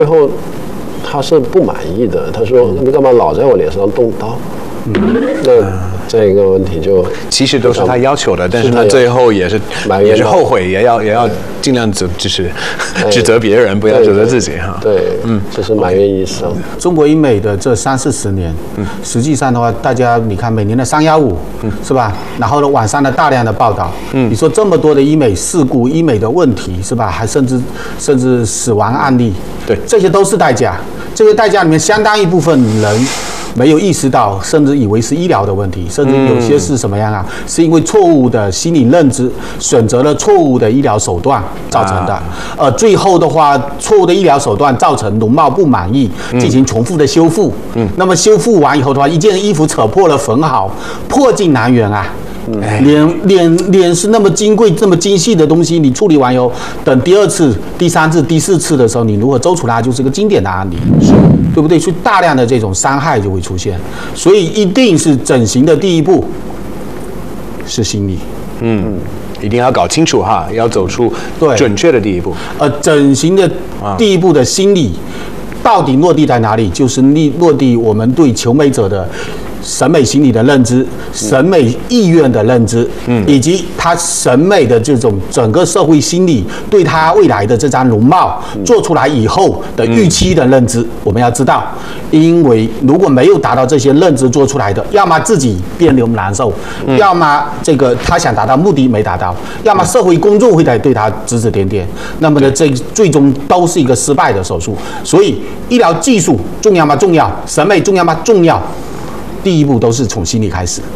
最后他是不满意的，他说你干嘛老在我脸上动刀？那这个问题就其实都是他要求的，但是他最后也是后悔，也要尽量就是指责别人，不要指责自己哈。 对，就是埋怨一生。 中国医美的这30-40年，实际上的话，大家你看每年的315，是吧？然后呢，网上的大量的报道，你说这么多的医美事故、医美的问题，是吧？还甚至死亡案例， 对， 这些都是代价。这些代价里面，相当一部分人没有意识到，甚至以为是医疗的问题，甚至有些是什么样啊？是因为错误的心理认知，选择了错误的医疗手段造成的。最后的话，错误的医疗手段造成容貌不满意，进行重复的修复。那么修复完以后的话，一件衣服扯破了缝好，破镜难圆啊。脸是那么金贵、这么精细的东西，你处理完以后，等第2次、第3次、第4次的时候，你如何走出来，就是个经典的案例，对不对？所以大量的这种伤害就会出现，所以一定是整形的第一步是心理。 一定要搞清楚哈，要走出准确的第一步。 整形的第一步的心理到底落地在哪里？就是落地我们对求美者的审美心理的认知、审美意愿的认知，以及他审美的这种整个社会心理对他未来的这张容貌做出来以后的预期的认知，我们要知道，因为如果没有达到这些认知做出来的，要么自己别扭难受，要么这个他想达到目的没达到，要么社会公众会对他指指点点，那么呢，这最终都是一个失败的手术。所以，医疗技术重要吗？重要。审美重要吗？重要。第一步都是从心理开始。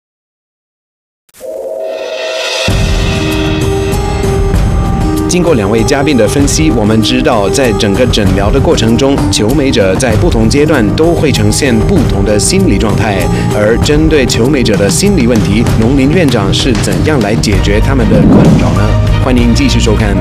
经过2位嘉宾的分析，我们知道，在整个诊疗的过程中，求美者在不同阶段都会呈现不同的心理状态。而针对求美者的心理问题，农林院长是怎样来解决他们的困扰呢？欢迎继续收看。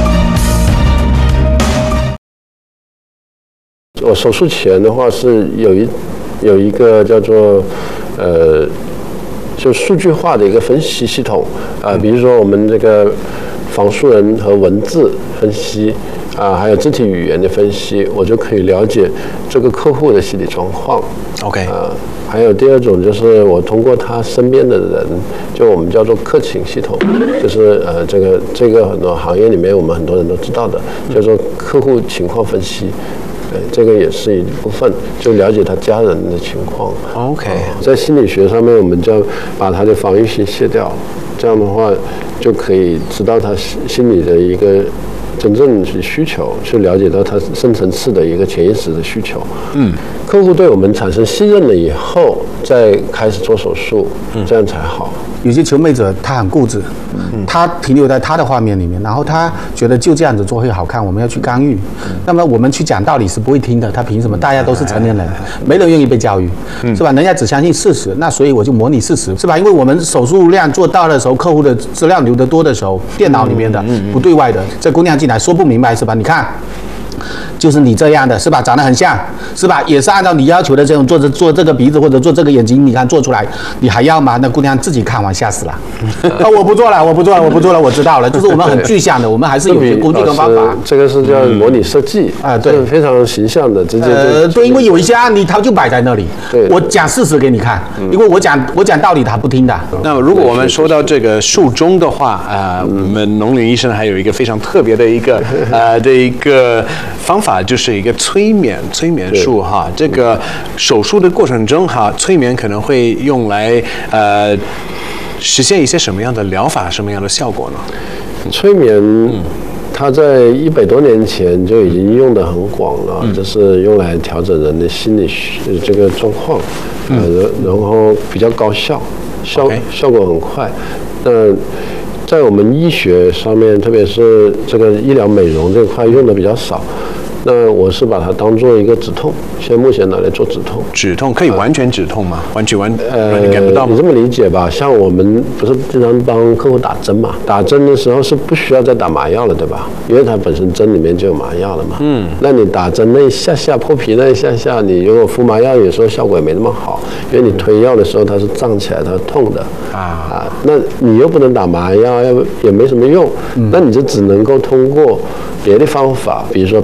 我手术前的话是有一个叫做就数据化的一个分析系统比如说我们这个仿素人和文字分析还有肢体语言的分析，我就可以了解这个客户的心理状况。 OK， 还有第2种就是我通过他身边的人，就我们叫做客情系统，就是这个很多行业里面我们很多人都知道的，叫做客户情况分析。这个也是一部分，就了解他家人的情况。 OK， 在心理学上面，我们就要把他的防御性卸掉，这样的话就可以知道他心理的一个真正的需求，去了解到他深层次的一个潜意识的需求。客户对我们产生信任了以后，再开始做手术，这样才好。 有些求美者他很固执，他停留在他的画面里面，然后他觉得就这样子做会好看，我们要去干预。那么我们去讲道理是不会听的，他凭什么？大家都是成年人，没人愿意被教育，是吧？人家只相信事实，那所以我就模拟事实，是吧？因为我们手术量做大的时候，客户的资料留得多的时候，电脑里面的不对外的，这姑娘进来说不明白，是吧？你看。就是你这样的，是吧？长得很像，是吧？也是按照你要求的这种做这个鼻子或者做这个眼睛，你看做出来，你还要吗？那姑娘自己看完吓死了。我不做了，我知道了。就是我们很具象的，我们还是有些工具跟方法。 这个是叫模拟设计对，非常形象的，直接对，因为有一些案例它就摆在那里，我讲事实给你看，因为我讲道理他不听的。 那如果我们说到这个术中的话，我们农林医生还有一个非常特别的一个方法，就是一个催眠术哈。这个手术的过程中哈，催眠可能会用来实现一些什么样的疗法，什么样的效果呢？ 催眠，它在100多年前就已经用得很广了，就是用来调整人的心理这个状况，然后比较高效，效果很快。那在我们医学上面，特别是这个医疗美容这块用的比较少。那我是把它当做一个止痛，现在目前拿来做止痛。 止痛可以完全止痛吗？完全你感不到吗？ 你这么理解吧，像我们不是经常帮客户打针嘛？打针的时候是不需要再打麻药了，对吧？因为它本身针里面就有麻药了嘛。那你打针那一下下破皮那一下下，你如果敷麻药，有时候效果也没那么好，因为你推药的时候它是胀起来，它是痛的那你又不能打麻药，也没什么用，那你就只能够通过别的方法，比如说冰敷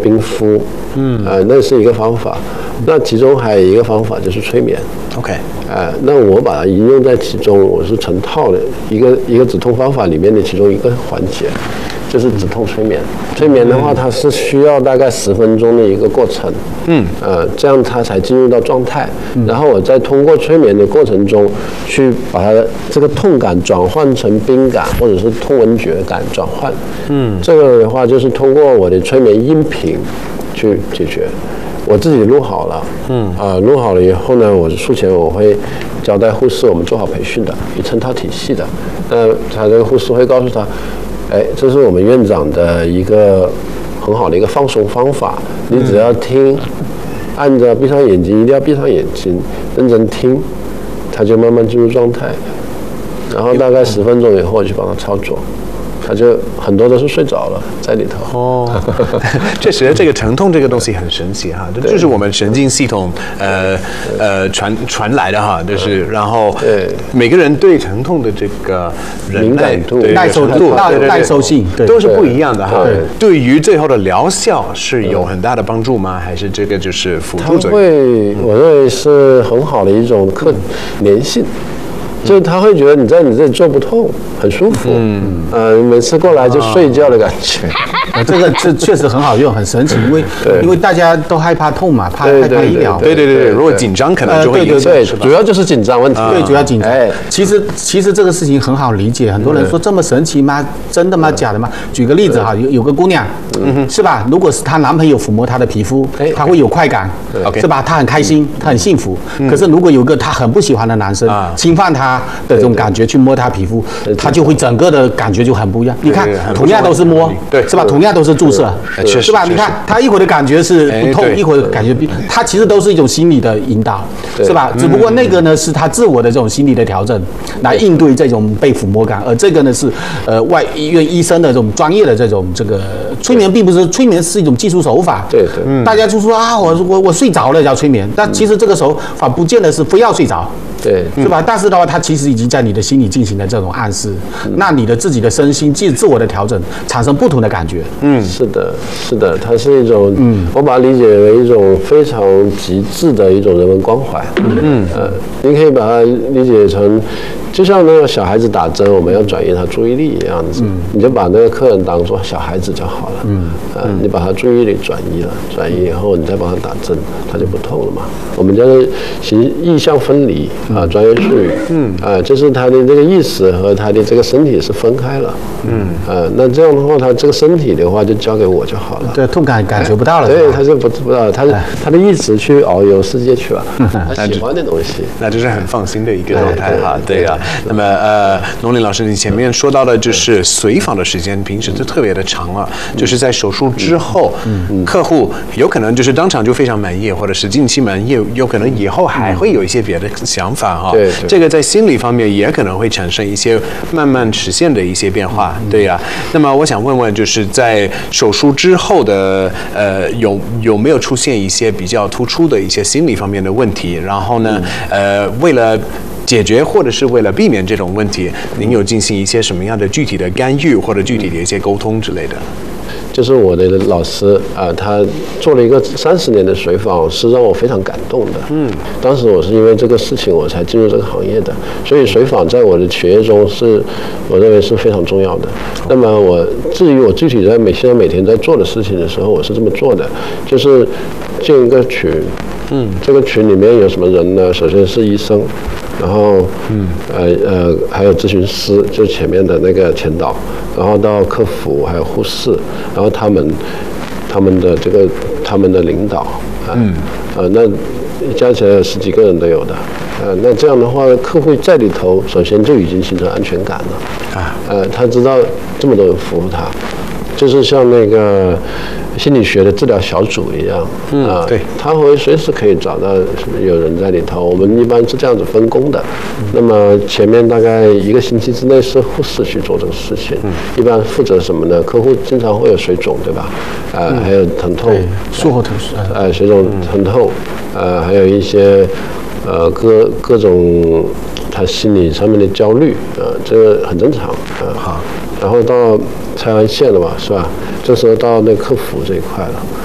呼，那是一个方法。那其中还有一个方法就是催眠。 OK， 那我把它应用在其中，我是成套的一个止痛方法里面的其中一个环节，就是止痛催眠。催眠的话，它是需要大概10分钟的一个过程，这样它才进入到状态。然后我再通过催眠的过程中，去把它这个痛感转换成冰感或者是痛闻觉感转换。这个的话就是通过我的催眠音频去解决。我自己录好了，录好了以后呢，我术前我会交代护士，我们做好培训的，有成套体系的。他这个护士会告诉他，这是我们院长的一个很好的一个放松方法，你只要听，按着闭上眼睛，一定要闭上眼睛，认真听，他就慢慢进入状态。然后大概10分钟以后，我去帮他操作。他就很多都是睡着了在里头。 确实，这个疼痛这个东西很神奇哈，这就是我们神经系统传来的哈，就是然后每个人对疼痛的这个敏感度、 耐受性都是不一样的哈。对于最后的疗效是有很大的帮助吗？还是这个就是辅助作用？ 我认为是很好的一种粘性。就是他会觉得你在你这里做不痛，很舒服。每次过来就睡觉的感觉。 这个确实很好用，很神奇，因为大家都害怕痛嘛，害怕医疗。 对，如果紧张可能就会影响。 对，主要就是紧张问题。 对，主要紧张。其实这个事情很好理解，很多人说这么神奇吗？真的吗？假的吗？举个例子哈，有个姑娘，是吧？如果是她男朋友抚摸她的皮肤，她会有快感，是吧？她很开心，她很幸福。可是如果有个她很不喜欢的男生侵犯她的这种感觉去摸她皮肤，她就会整个的感觉就很不一样。你看，同样都是摸，是吧？同样都是注射，是吧？你看，她一会儿的感觉是不痛，一会儿感觉她其实都是一种心理的引导，是吧？只不过那个呢是她自我的这种心理的调整，来应对这种被抚摸感，而这个呢是外医院医生的这种专业的这种这个催眠，并不是催眠是一种技术手法。 对， 大家就说啊，我睡着了叫催眠，但其实这个手法不见得是非要睡着。 对， 是吧？但是的话，它其实已经在你的心里进行了这种暗示，那你的自己的身心自我的调整，产生不同的感觉。 是的，它是一种，我把它理解为一种非常极致的一种人文关怀。你可以把它理解成，就像那个小孩子打针，我们要转移他注意力一样子，你就把那个客人当作小孩子就好了。你把他注意力转移以后，你再帮他打针，他就不痛了嘛。我们叫做意象分离。专业术语，就是他的这个意识和他的这个身体是分开了，那这样的话，他这个身体的话就交给我就好了， 对，痛感感觉不到了， 对，他就不知道，他的意识去遨游世界去了，他喜欢的东西， 那就是很放心的一个状态哈，对啊。那么农林老师，你前面说到的就是随访的时间，平时就特别的长了，就是在手术之后，客户有可能就是当场就非常满意，或者是近期满意，有可能以后还会有一些别的想法。 对， 这个在心理方面也可能会产生一些慢慢实现的一些变化，对呀。那么我想问问，就是在手术之后的有没有出现一些比较突出的一些心理方面的问题？然后呢，为了解决或者是为了避免这种问题，您有进行一些什么样的具体的干预或者具体的一些沟通之类的？ 就是我的老师他做了一个30年的随访，是让我非常感动的。当时我是因为这个事情我才进入这个行业的，所以随访在我的学业中我认为是非常重要的。那么至于我具体在现在每天在做的事情的时候，我是这么做的，就是建一个群。这个群里面有什么人呢？首先是医生，然后还有咨询师，就是前面的那个前导，然后到客服还有护士，然后他们的领导那加起来有10几个人都有的。那这样的话，客户在里头首先就已经形成安全感了。他知道这么多人服务他，就是像那个心理学的治疗小组一样， 对， 他会随时可以找到有人在里头。我们一般是这样子分工的。那么前面大概1个星期之内是护士去做这个事情，一般负责什么呢？客户经常会有水肿，对吧？还有疼痛， 术后疼痛， 水肿、疼痛，还有一些各种他心理上面的焦虑，这个很正常。 好， 然后到拆完线了嘛，是吧？这时候到那客服这一块了。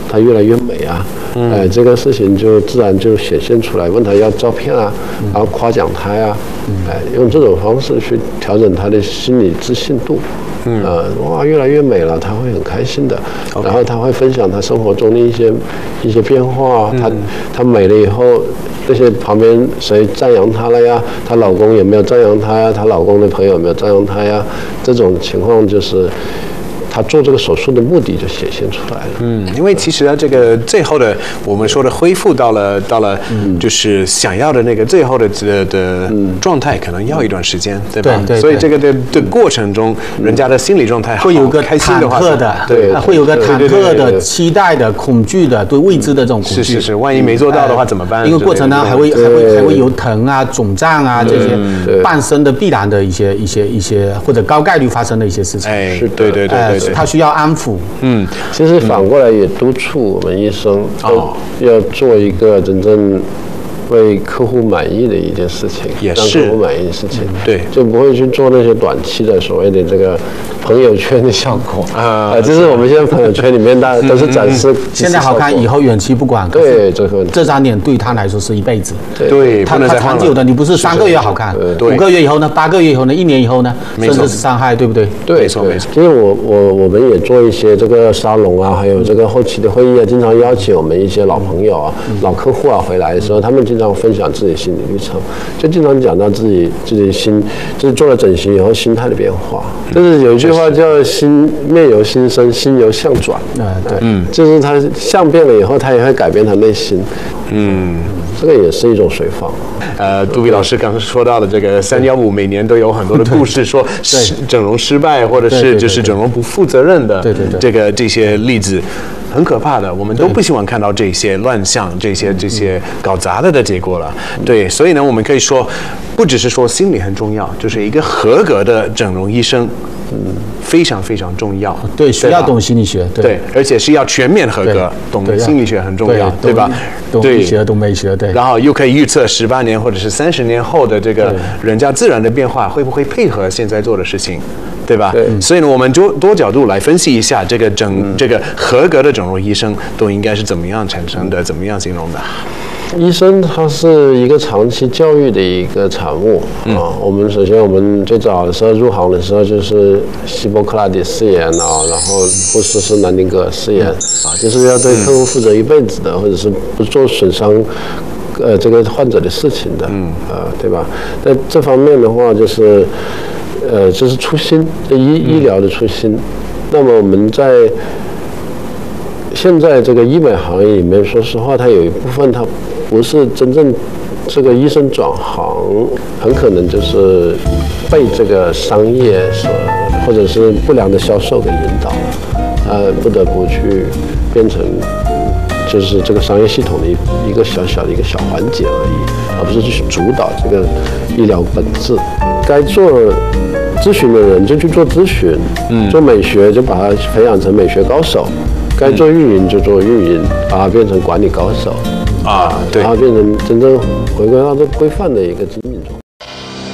她越来越美啊，这个事情就自然就显现出来。问她要照片啊，然后夸奖她呀，用这种方式去调整她的心理自信度。哇，越来越美了，她会很开心的。然后她会分享她生活中的一些变化，她美了以后，那些旁边谁赞扬她了呀？她老公有没有赞扬她呀？她老公的朋友有没有赞扬她呀？这种情况就是她做这个手术的目的就显现出来了。 因为其实这个最后的我们说的恢复到了就是想要的那个最后的状态，可能要一段时间，对吧？ 对。 所以这个的过程中，人家的心理状态会有个开心的话， 对，会有个忐忑的、期待的、恐惧的、对未知的这种恐惧。 是，万一没做到的话怎么办？ 因为过程呢还会有疼啊、肿胀啊这些伴生的必然的一些或者高概率发生的一些事情。 对， 他需要安抚。 其实反过来也督促我们医生要做一个真正为客户满意的一件事情， 也让客户满意的事情， 对， 就不会去做那些短期的所谓的这个朋友圈的效果就是我们现在朋友圈里面大家都是展示现在好看，以后远期不管。 对，这张脸对他来说是一辈子。 对， 他长久的，你不是3个月好看，5个月以后呢，8个月以后呢，1年以后呢，甚至是伤害，对不对？ 对， 没错。 其实我们也做一些这个沙龙啊，还有这个后期的会议啊，经常邀请我们一些老朋友啊、老客户啊回来的时候，他们经常分享自己心理历程，就经常讲到自己就是做了整形以后心态的变化。就是有一句话叫面由心生，心由相转。就是他相变了以后，他也会改变他内心。这个也是一种随访。 杜比老师刚刚说到的这个315，每年都有很多的故事，说整容失败，或者是就是整容不负责任的这些例子，很可怕的。我们都不希望看到这些乱象、这些搞砸了的结果了。对，所以呢，我们可以说，不只是说心理很重要，就是一个合格的整容医生。非常非常重要， 对，需要懂心理学， 对，而且是要全面合格，懂心理学很重要，对吧？ 懂医学，懂美学，对。 然后又可以预测18年或者是30年后的这个人家自然的变化会不会配合现在做的事情，对吧？所以呢，我们就多角度来分析一下这个合格的整容医生都应该是怎么样产生的，怎么样形容的。 医生他是一个长期教育的一个产物我们首先我们最早的时候入行的时候就是希波克拉底誓言然后护士是南丁格尔誓言就是要对客户负责一辈子的，或者是不做损伤这个患者的事情的对吧？在这方面的话就是就是初心，医疗的初心。那么我们在现在这个医美行业里面，说实话，它有一部分它不是真正这个医生转行，很可能就是被这个商业或者是不良的销售给引导了，不得不去变成就是这个商业系统的一个小小的一个小环节而已，而不是去主导这个医疗本质。该做咨询的人就去做咨询，做美学就把它培养成美学高手。该做运营就做运营，把它变成管理高手对， 然后变成真正回归到这规范的一个经营中。